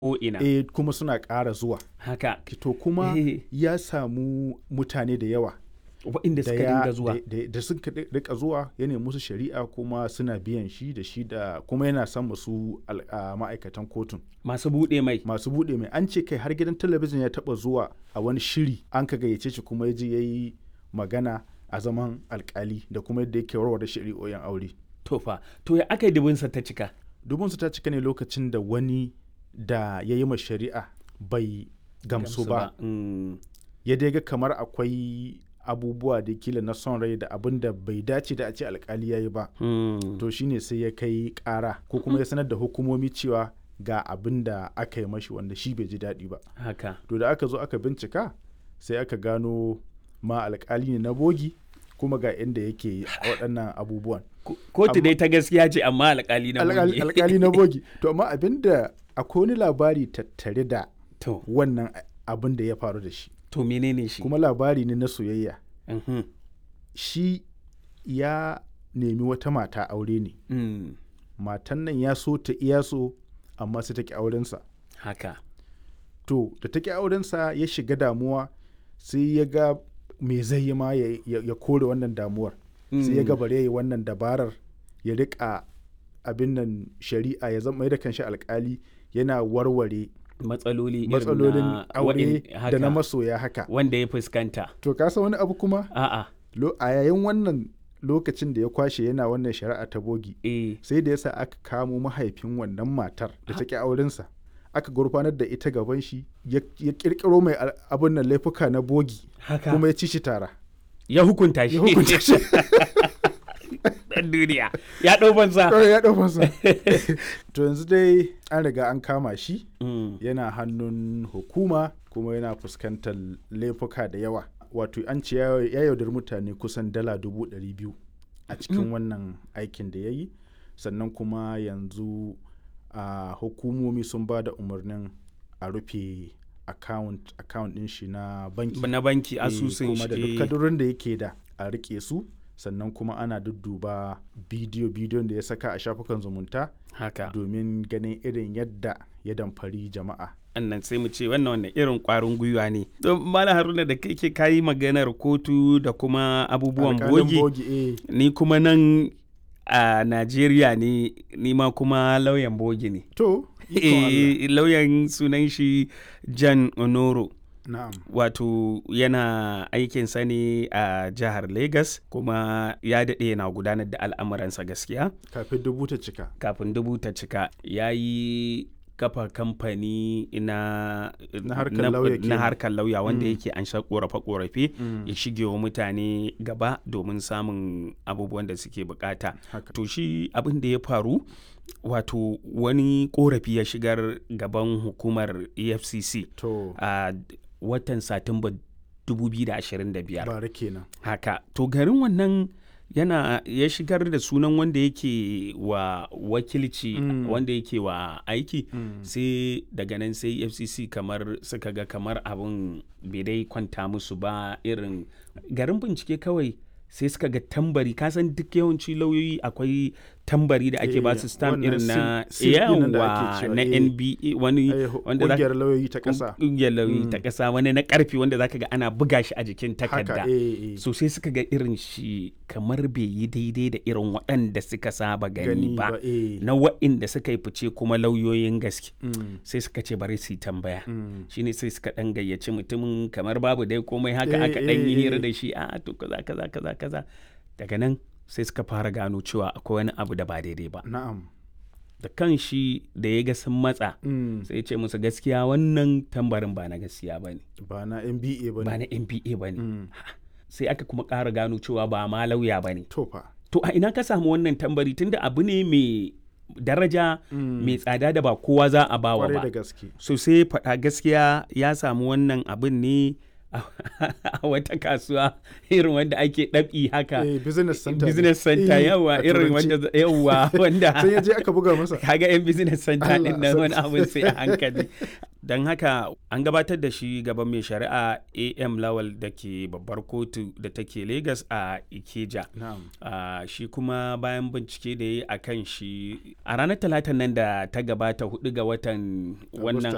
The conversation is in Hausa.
ko'ina. kuma suna ƙara zuwa. Haka. To kuma ya samu mutane da yawa. Waɗanda suka dinga zuwa. Da suka rika zuwa ya nemi musu shari'a kuma suna biyan shi da kuma yana son masu ma'aikatan kotun. Masu buɗe mai. An ce kai har gidan talabijin ya taɓa zuwa a wani shiri an ka gayyace shi kuma ya je ya yi magana a zaman alkali da kuma yadda yake warware shari'o'in aure. To ya aka yi dubinsa ta cika? Dubinsa ta cika ne lokacin da wani da ya yi ma shari'a bai gamsu ba. Ya dai ga kamar akwai abubuwa da kila na son rai da abin da bai dace da a ce alkali ya yi ba. To shine sai ya kai ƙara ko kuma ya sanar da hukumomi cewa ga abin da aka yi mashi wanda shi bai ji daɗi ba. Haka. To da aka zo aka bincika sai aka gano ma alkali ne na bogi kuma ga inda yake waɗannan abubuwan. Kotu dai ta gaskiya ce amma alkali na bogi. Alkali na bogi. To amma abin da akwai wani labari tattare da wannan abin da ya faru da shi. To menene shi? Kuma labari ne na soyayya. Shi ya nemi wata mata aure ne. Matan nan ya so ta iya so amma sai ta ki aurensa. Haka. To da ta ki aurensa ya shiga damuwa sai ya ga me zai yi ma ya kore wannan damuwar. Sai ya ga bare ya yi wannan dabarar ya riƙa abin nan shari'a ya zama da kanshi alkali yana warware matsalolin aure da na masoya haka wanda ya fuskanta. To ka san wani abu kuma? A'a. A yayin wannan lokacin da ya kwashe yana wannan shari'a ta bogi sai da yasa aka kamo mahaifin wannan matar da ta ki aurensa aka gurfanar da ita gaban shi ya kirkiro mai abin nan laifuka na bogi kuma ya ci shi tara. Ya hukunta shi. Dan duniya ya ɗau fansa. To yanzu dai an riga an kama shi yana hannun hukuma kuma yana fuskantar laifuka da yawa. Wato an ce ya yaudar mutane kusan dala 200,000 a cikin wannan aikin da ya yi. Sannan kuma yanzu hukumomi sun ba da umarnin a rufe account ɗin shi na banki. Asusun shi. Kuma da duk kadurin da yake da a rike su. Sannan kuma ana dudduba bidiyon da ya saka a shafukan zumunta domin ganin irin yadda ya damfari jama'a. Annan sai mu ce wannan irin ƙwarin gwiwa ne. Malam Haruna da kai ke kayi maganar kotu da kuma abubuwan bogi. Ni kuma nan a Najeriya ne, ni ma kuma lauyan bogi ne. To, lauyan sunan shi Jan Onoro. Na'am. Wato yana aikinsa ne a jihar Legas kuma ya daɗe yana gudanar da al'amuransa gaskiya. Kafin dubu ta cika. Ya yi kafa kamfani na harkar lauya wanda yake an sha ƙorafe-ƙorafe ya shige wa mutane gaba domin samun abubuwan da suke bukata. To shi abin da ya faru wato wani ƙorafi ya shigar gaban hukumar EFCC a watan Satumba 2025. Bara kenan. Haka. To garin wannan ya shigar da sunan wanda yake wa wakilci wanda yake wa aiki sai daga nan sai FCC kamar suka ga kamar abin bai dai kwanta musu ba irin garin bincike kawai sai suka ga tambari kasan duk yawanci lauyoyi akwai tambari da ake ba su stamp irin na yawa na NBA wani wanda ƙungiyar lauyoyi ta ƙasa ta ƙasa wani na ƙarfi wanda zaka ga ana buga shi a jikin takarda so sai suka ga irin shi kamar bai yi daidai da irin waɗanda suka saba gani ba na waɗanda suka yi fice kuma lauyoyin gaske sai suka ce bari su yi tambaya shine sai suka ɗan gayyaci mutumin kamar babu dai komai haka aka ɗan yi hira da shi a to kaza daga nan sai suka fara gano cewa akwai wani abu da ba daidai ba. Na'am. Da kan shi da ya ga sun matsa sai ya ce musu gaskiya wannan tambarin ba na gaskiya ba ne. Ba na NBA ba ne. Sai aka kuma ƙara gano cewa ba ma lauya ba ne. To a ina ka samu wannan tambari tunda abu ne mai daraja mai tsada da ba kowa za a bawa ba. So sai faɗa gaskiya ya samu wannan abin ne a wata kasuwa irin wanda ake ɗabi haka business center yawa irin wanda sai yaje aka buga masa kaga yan business center din nan wani abin sai a hankali don haka an gabatar da shi gaban mai shari'a AM Lawal da ke babbar kotu da take Lagos a Ikeja. Shi kuma bayan bincike da ya yi a kan shi a ranar talatan nan da ta gabata 4 ga watan wannan